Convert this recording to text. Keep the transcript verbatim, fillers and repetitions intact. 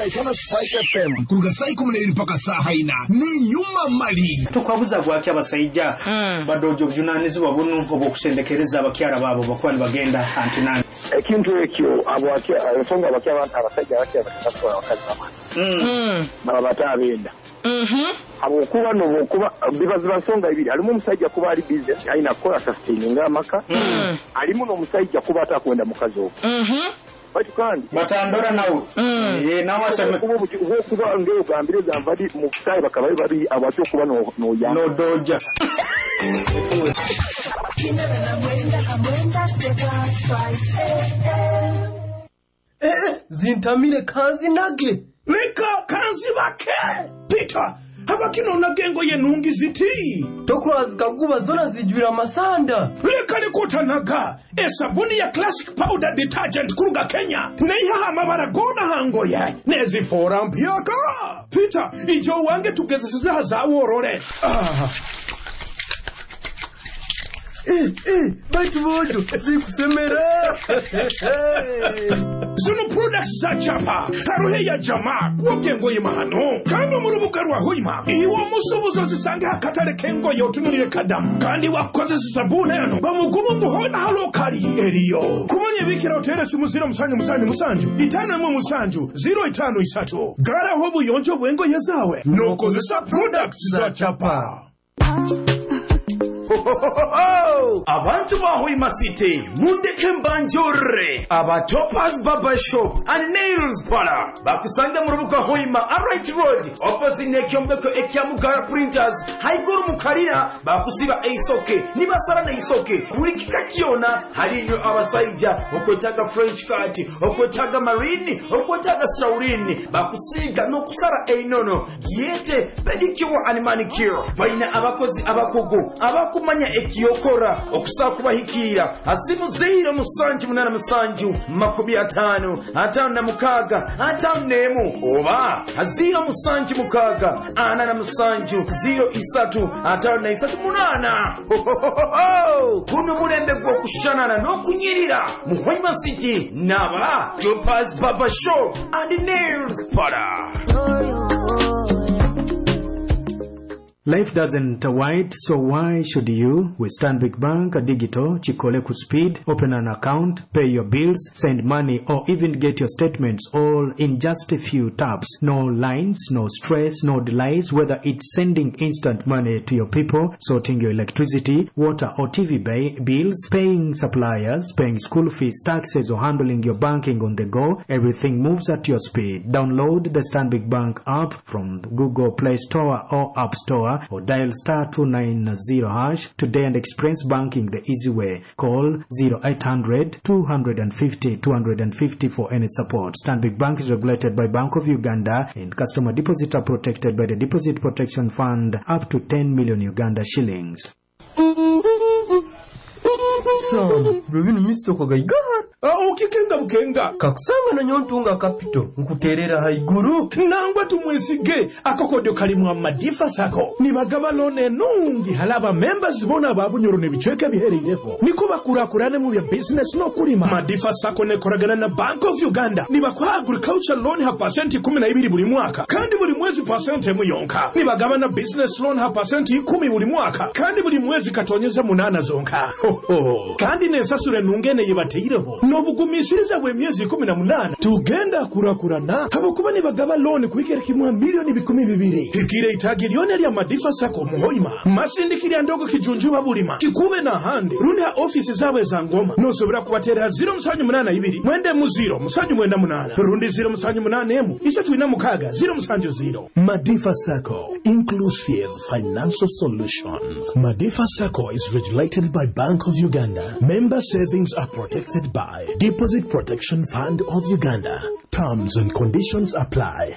kama Spike F M kuruga saa kumi na mbili mpaka saa haina ni nyuma mali tukwabuza gwaki abasayija badojo junanizi babunu obokusendekereza abakyara babo bakwani bagenda antinani ekintu ekyo abwaki abasonga abakyara abantu abasajja abakyara bakasakora abakazi bamani mm baba batabenda mhm abo kuba no kuba bibaza basonga ibiri alimu umusajja kuba ali business aina kola sustaining amaka mm alimu no umusajja kuba atakwenda mukazi obo mhm Batukandi batandora nawo eh nawo asema kubo kuba ngeo gambireza mvadi mukayi bakabaye bari abacho kuba no no ya no doja eh zintamire kanzi nage leka kanzi bake Peter habakino nagengo yenungi ziti tokwazi kaguba zona zijwira masanda leka lekotanaga esabuni ya classic powder detergent kuruga Kenya neiha amabara gona hango ya nezifora mpyaka Peter ijo wange tugezesiza hazaworore ah eh eh baitu bojo zikusemera Zino products za chapa haruhe ya jamaa kuokengo yimahano kando murubuga rwa hoima iwo musubuzo zisanga hakatale kengo yotunurire kadamu kandi wakoze sabune yano bamugumu muhona halokali eriyo kumanye bikira hotere simuzira musanju musanju musanju itano mu musanju zero itano isatu gara hobu yonjo bwengo yezawe nokoze sa products za chapa Abantu ba Hoima City mundeke mbanjore aba Topaz Barber Shop and Nails Parlor bakusanga mu rubuga Hoima Right Road opposite nekyombeko ekyamugara printers haiguru mukarira bakusiba eisoke nibasara na isoke buri kikakiona hariyo abasayija okwetaga French cut okwetaga marine okwetaga saurini bakusiga no kusara einono yete pedicure and manicure vaina abakozi abakugu abakumanya ekiyokora okusakubahikira asimu zero musanju munana musanju makumi atano atano na mukaga atano nemu oba aziro musanju mukaga ana na musanju zero isatu atano na isatu munana kuno mulembe gwo kushanana no kunyirira mu Hoima City naba Topaz Barber Shop and Nails Parlor. Life doesn't wait, so why should you? With Stanbic Bank, a digital, Chikoleku speed, open an account, pay your bills, send money, or even get your statements all in just a few taps. No lines, no stress, no delays, whether it's sending instant money to your people, sorting your electricity, water, or T V bay, bills, paying suppliers, paying school fees, taxes, or handling your banking on the go, everything moves at your speed. Download the Stanbic Bank app from Google Play Store or App Store, or dial star two nine zero hash today and experience banking the easy way. Call zero eight hundred two fifty two fifty for any support. Stanbic Bank is regulated by Bank of Uganda, and customer deposits are protected by the Deposit Protection Fund up to ten million Uganda shillings. Sam, Rubin Mister Kogaiga. Ah, ukikenga bukenga. Kakusanga na nyontunga kapito. Nkuterera haiguru. Nangwa tumwesige. Akokodio kalimu wa Madifa Sako. Nibagaba lone nungi halaba members bona babu nyorone bichweke biheri ilefo. Nikuba kura kurane mu ya business no kurima. Madifa Sako ne koragana na Bank of Uganda. Nibakwa agriculture loan ha pasenti kumi na ibiri buri mwaka. Kandi buri mwezi pasenti muyonka. Nibagaba na business loan ha pasenti kumi buri mwaka. Kandi buri mwezi katonyeza munana zonka. Ho ho. Kandi nesasure nungene yibateireho. Nobugumisiriza bwe myezi kumi na munana. Tugenda kurakurana. Habakuba nibagaba loan kubikira kimwa milioni bikumi bibiri. Hikire itagilione lya Madifa Sako muhoima. Masindikiri ndogo kijunjuba bulima. Kikube na hande. Rundi ha ofisi zawe za ngoma. Nosobera kubatera zero musanju munana ibiri. Mwende mu zero musanju mwenda munana. Rundi zero musanju munana emu. Isatu ina mukaga zero musanju zero. Madifa Sako, inclusive financial solutions. Madifa Sako is regulated by Bank of Uganda. Member savings are protected by Deposit Protection Fund of Uganda. Terms and conditions apply.